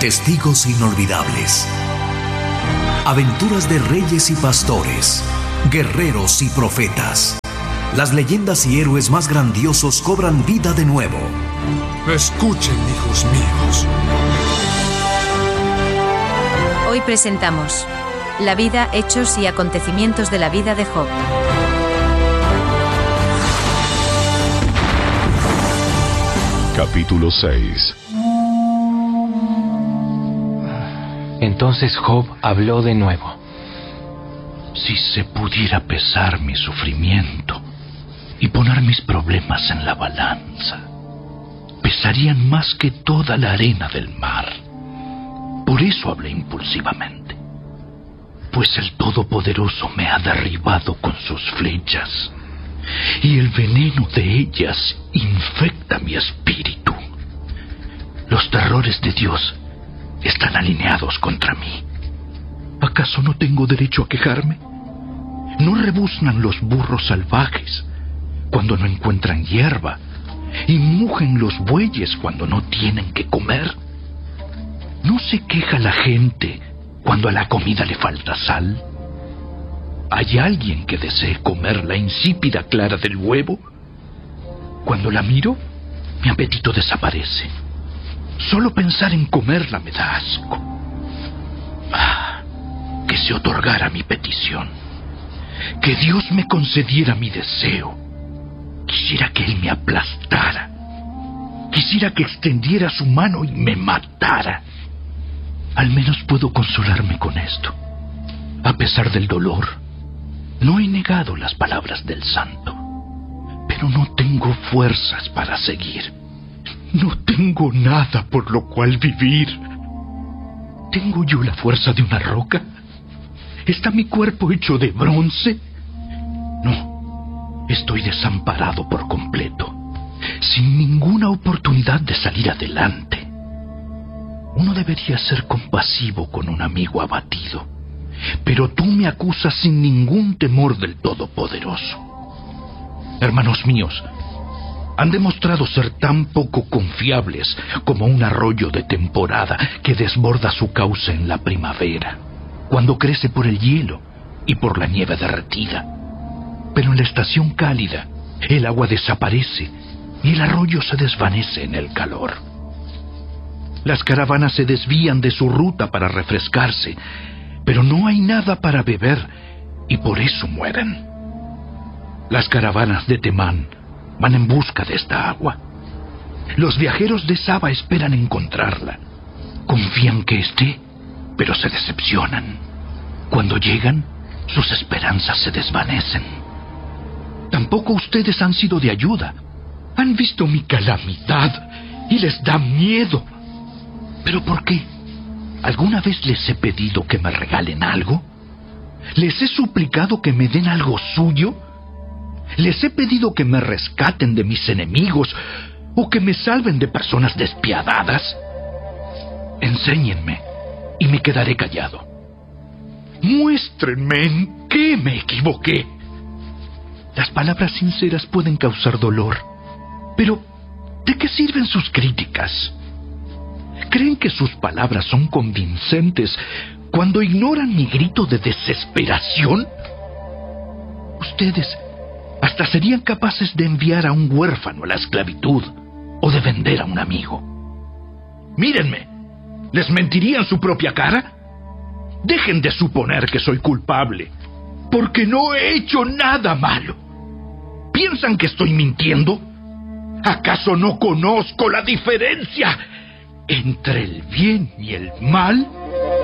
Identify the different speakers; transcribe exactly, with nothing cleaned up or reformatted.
Speaker 1: Testigos inolvidables. Aventuras de reyes y pastores, guerreros y profetas. Las leyendas y héroes más grandiosos cobran vida de nuevo.
Speaker 2: Escuchen, hijos míos.
Speaker 3: Hoy presentamos la vida, hechos y acontecimientos de la vida de Job.
Speaker 4: Capítulo seis.
Speaker 5: Entonces Job habló de nuevo. Si se pudiera pesar mi sufrimiento y poner mis problemas en la balanza, pesarían más que toda la arena del mar. Por eso hablé impulsivamente, pues el Todopoderoso me ha derribado con sus flechas, y el veneno de ellas infecta mi espíritu. Los terrores de Dios están alineados contra mí. ¿Acaso no tengo derecho a quejarme? ¿No rebuznan los burros salvajes cuando no encuentran hierba y mugen los bueyes cuando no tienen que comer? ¿No se queja la gente cuando a la comida le falta sal? ¿Hay alguien que desee comer la insípida clara del huevo? Cuando la miro, mi apetito desaparece. Solo pensar en comerla me da asco. Ah, que se otorgara mi petición. Que Dios me concediera mi deseo. Quisiera que Él me aplastara. Quisiera que extendiera su mano y me matara. Al menos puedo consolarme con esto. A pesar del dolor, no he negado las palabras del santo, pero no tengo fuerzas para seguir. No tengo nada por lo cual vivir. ¿Tengo yo la fuerza de una roca? ¿Está mi cuerpo hecho de bronce? No, estoy desamparado por completo, sin ninguna oportunidad de salir adelante. Uno debería ser compasivo con un amigo abatido, pero tú me acusas sin ningún temor del Todopoderoso. Hermanos míos, han demostrado ser tan poco confiables como un arroyo de temporada que desborda su cauce en la primavera, cuando crece por el hielo y por la nieve derretida. Pero en la estación cálida, el agua desaparece y el arroyo se desvanece en el calor. Las caravanas se desvían de su ruta para refrescarse, pero no hay nada para beber y por eso mueren. Las caravanas de Temán van en busca de esta agua. Los viajeros de Saba esperan encontrarla. Confían que esté, pero se decepcionan. Cuando llegan, sus esperanzas se desvanecen. Tampoco ustedes han sido de ayuda. Han visto mi calamidad y les da miedo. ¿Pero por qué? ¿Alguna vez les he pedido que me regalen algo? ¿Les he suplicado que me den algo suyo? ¿Les he pedido que me rescaten de mis enemigos o que me salven de personas despiadadas? Enséñenme y me quedaré callado. Muéstrenme en qué me equivoqué. Las palabras sinceras pueden causar dolor, pero ¿de qué sirven sus críticas? ¿Creen que sus palabras son convincentes cuando ignoran mi grito de desesperación? Ustedes hasta serían capaces de enviar a un huérfano a la esclavitud o de vender a un amigo. Mírenme, ¿les mentiría en su propia cara? Dejen de suponer que soy culpable, porque no he hecho nada malo. ¿Piensan que estoy mintiendo? ¿Acaso no conozco la diferencia entre el bien y el mal?